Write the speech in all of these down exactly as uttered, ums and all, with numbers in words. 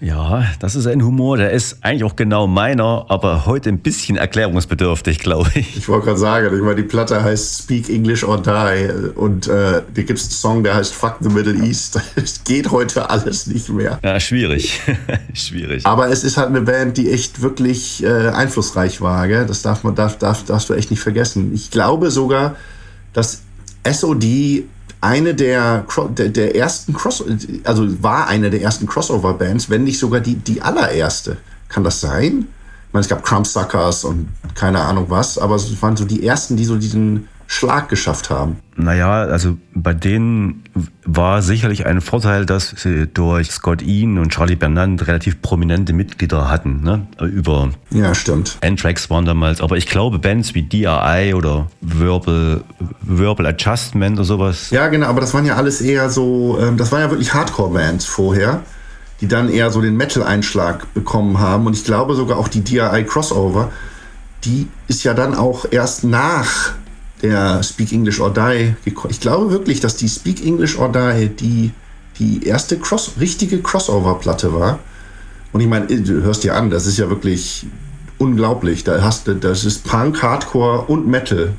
Ja, das ist ein Humor, der ist eigentlich auch genau meiner, aber heute ein bisschen erklärungsbedürftig, glaube ich. Ich wollte gerade sagen, ich meine, die Platte heißt Speak English or Die und äh, da gibt es einen Song, der heißt Fuck the Middle East. Es geht heute alles nicht mehr. Ja, schwierig. schwierig. Aber es ist halt eine Band, die echt wirklich äh, einflussreich war. Gell? Das darf man, darf, darf, darfst du echt nicht vergessen. Ich glaube sogar, dass S O D eine der, der, der ersten Cross, also war eine der ersten Crossover-Bands, wenn nicht sogar die, die allererste. Kann das sein? Ich meine, es gab Crumbsuckers und keine Ahnung was, aber es waren so die ersten, die so diesen Schlag geschafft haben. Naja, also bei denen war sicherlich ein Vorteil, dass sie durch Scott Ian und Charlie Bernand relativ prominente Mitglieder hatten, ne? Über ja, stimmt. Anthrax waren damals, aber ich glaube Bands wie D R I oder Verbal, Verbal Adjustment oder sowas. Ja, genau, aber das waren ja alles eher so, das waren ja wirklich Hardcore-Bands vorher, die dann eher so den Metal-Einschlag bekommen haben und ich glaube sogar auch die D R I Crossover, die ist ja dann auch erst nach der Speak English or Die. Ich glaube wirklich, dass die Speak English or Die die, die erste Cross, richtige Crossover-Platte war. Und ich meine, du hörst dir an, das ist ja wirklich unglaublich. Da hast du, das ist Punk, Hardcore und Metal.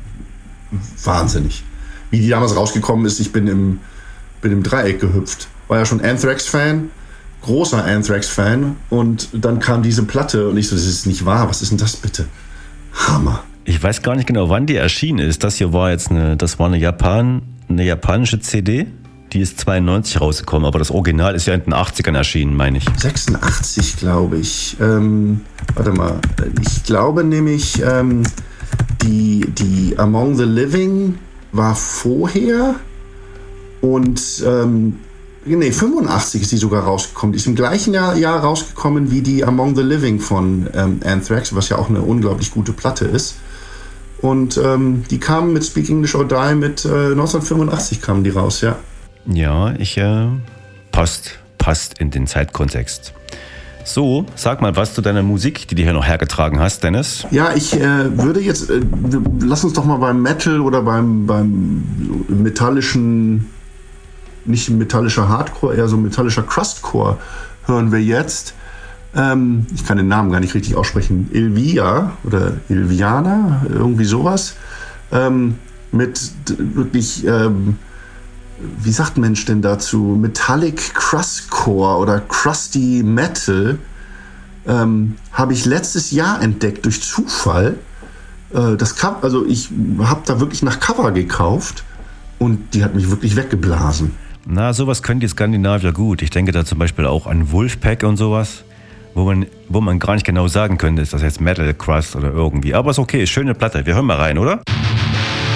Wahnsinnig. Wie die damals rausgekommen ist, ich bin im, bin im Dreieck gehüpft. War ja schon Anthrax-Fan, großer Anthrax-Fan. Und dann kam diese Platte und ich so, das ist nicht wahr, was ist denn das bitte? Hammer. Ich weiß gar nicht genau, wann die erschienen ist. Das hier war jetzt eine, das war eine, Japan, eine japanische C D. Die ist zweiundneunzig rausgekommen, aber das Original ist ja in den achtzigern erschienen, meine ich. sechsundachtzig, glaube ich. Ähm, warte mal. Ich glaube nämlich, ähm, die, die Among the Living war vorher und ähm, nee, fünfundachtzig ist die sogar rausgekommen. Die ist im gleichen Jahr, Jahr rausgekommen wie die Among the Living von ähm, Anthrax, was ja auch eine unglaublich gute Platte ist. Und ähm, die kamen mit Speak English or Die mit äh, neunzehnhundertfünfundachtzig kamen die raus, ja. Ja, ich äh, passt, passt in den Zeitkontext. So, sag mal was zu deiner Musik, die du hier noch hergetragen hast, Dennis. Ja, ich äh, würde jetzt, äh, lass uns doch mal beim Metal oder beim, beim metallischen, nicht metallischer Hardcore, eher so metallischer Crustcore hören wir jetzt. Ähm, ich kann den Namen gar nicht richtig aussprechen. Ilvia oder Ilviana, irgendwie sowas. Ähm, mit wirklich, ähm, wie sagt Mensch denn dazu? Metallic Crustcore oder Crusty Metal ähm, habe ich letztes Jahr entdeckt durch Zufall. Äh, das Cover, also ich habe da wirklich nach Cover gekauft und die hat mich wirklich weggeblasen. Na, sowas können die Skandinavier gut. Ich denke da zum Beispiel auch an Wolfpack und sowas, wo man, wo man gar nicht genau sagen könnte, ist das jetzt Metal, Crust oder irgendwie. Aber ist okay, schöne Platte. Wir hören mal rein, oder?